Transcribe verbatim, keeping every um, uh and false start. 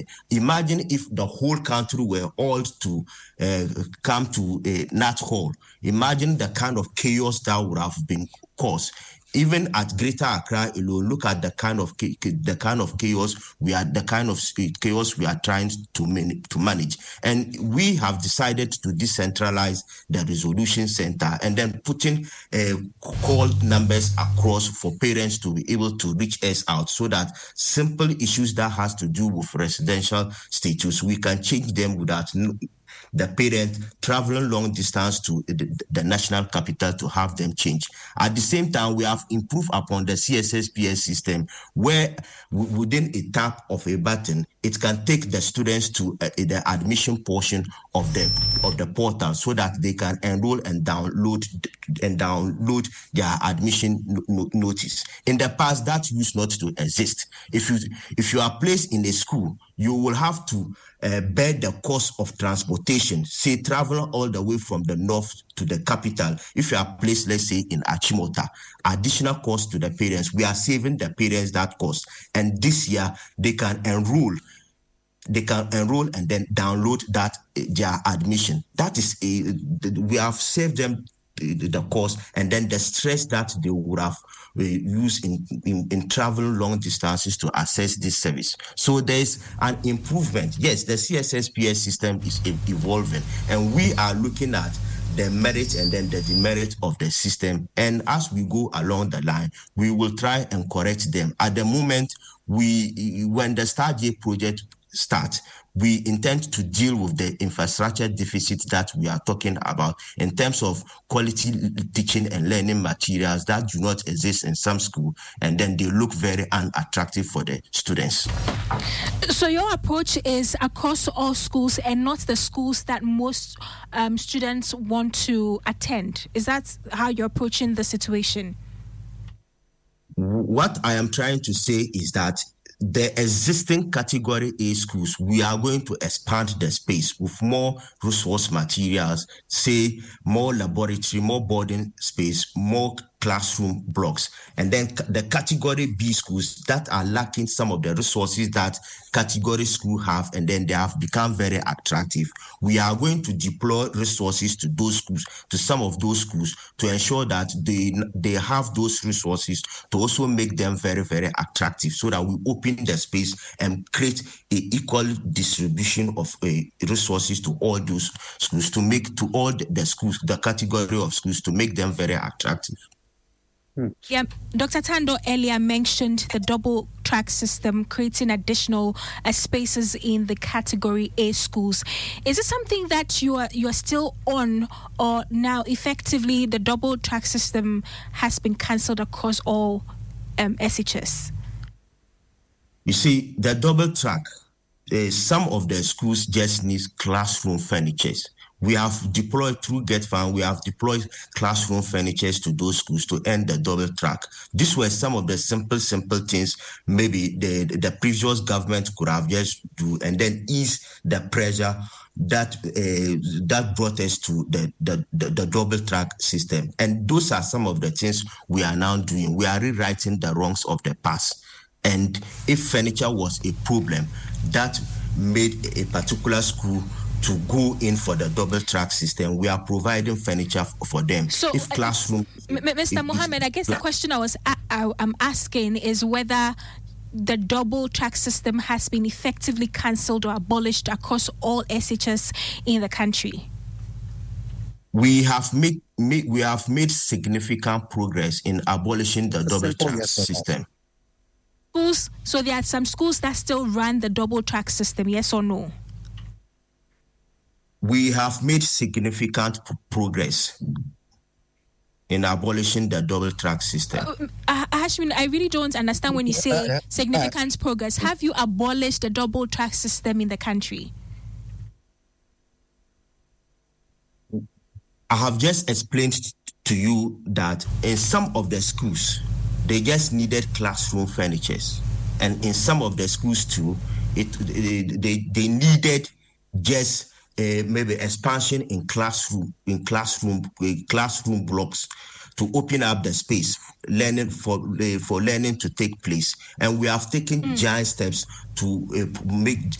there. Imagine if the whole country were all to uh, come to a Nat Hall. Imagine the kind of chaos that would have been caused. Even at Greater Accra alone, look at the kind of the kind of chaos we are the kind of chaos we are trying to man, to manage. And we have decided to decentralize the resolution center and then putting uh, call numbers across for parents to be able to reach us out, so that simple issues that has to do with residential status, we can change them without the parent traveling long distance to the, the national capital to have them change. At the same time, we have improved upon the C S S P S system, where w- within a tap of a button, it can take the students to uh, the admission portion of the of the portal, so that they can enroll and download and download their admission no- notice. In the past, that used not to exist. If you if you are placed in a school, you will have to uh, bear the cost of transportation, say traveling all the way from the north to the capital. If you are placed, let's say, in Achimota, additional cost to the parents. We are saving the parents that cost. And this year, they can enroll. They can enroll and then download that uh, their admission. That is a, we have saved them the cost and then the stress that they would have uh, used in, in, in traveling long distances to access this service. So there's an improvement. Yes, the C S S P S system is evolving, and we are looking at the merit and then the demerit of the system. And as we go along the line, we will try and correct them. At the moment, we when the StarJ project start, we intend to deal with the infrastructure deficit that we are talking about in terms of quality teaching and learning materials that do not exist in some schools, and then they look very unattractive for the students. So your approach is across all schools and not the schools that most um, students want to attend. Is that how you're approaching the situation? What I am trying to say is that the existing category A schools, we are going to expand the space with more resource materials, say more laboratory, more boarding space, more classroom blocks. And then the category B schools that are lacking some of the resources that category school have, and then they have become very attractive. We are going to deploy resources to those schools, to some of those schools, to ensure that they they have those resources to also make them very, very attractive, so that we open the space and create a equal distribution of uh, resources to all those schools, to make to all the schools, the category of schools, to make them very attractive. Hmm. Yeah, Doctor Tando earlier mentioned the double track system, creating additional uh, spaces in the category A schools. Is it something that you are you are still on, or now effectively the double track system has been cancelled across all um, S H S? You see, the double track, uh, some of the schools just need classroom furnitures. We have deployed through GetFund, we have deployed classroom furnitures to those schools to end the double track. These were some of the simple, simple things maybe the, the previous government could have just do, and then ease the pressure that uh, that brought us to the, the, the, the double track system. And those are some of the things we are now doing. We are rewriting the wrongs of the past. And if furniture was a problem that made a particular school to go in for the double track system, we are providing furniture for them. So, if classroom, uh, M- Mister If, Mohammed, I guess the question I was I, I, I'm asking is whether the double track system has been effectively cancelled or abolished across all S H S in the country. We have made, made we have made significant progress in abolishing the double track system. Schools, so there are some schools that still run the double track system, yes or no? We have made significant p- progress in abolishing the double track system. Uh, uh, Hashmin, I really don't understand when you say significant progress. Have you abolished the double track system in the country? I have just explained to you that in some of the schools, they just needed classroom furnitures. And in some of the schools too, it they, they needed just Uh, maybe expansion in classroom in classroom uh, classroom blocks to open up the space learning for uh, for learning to take place, and we have taken mm. giant steps to uh, make